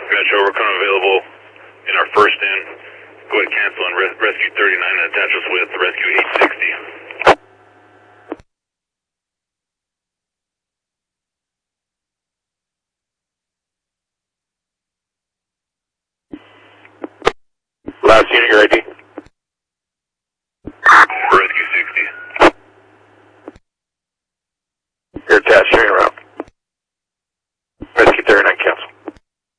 Metro, we're coming available in our first in. Go ahead and cancel and rescue 39 and attach us with rescue 860. Last unit, your ID. Rescue 60. You're attached